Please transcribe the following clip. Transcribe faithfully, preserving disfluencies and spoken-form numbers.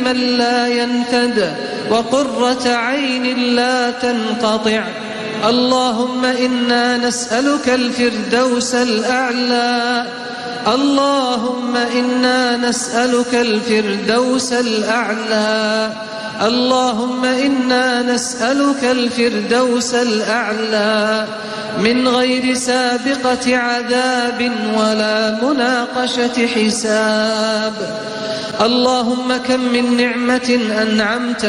من لا ينفد وقرة عين لا تنقطع. اللهم إنا نسألك الفردوس الأعلى اللهم إنا نسألك الفردوس الأعلى اللهم إنا نسألك الفردوس الأعلى من غير سابقة عذاب ولا مناقشة حساب. اللهم كم من نعمة أنعمت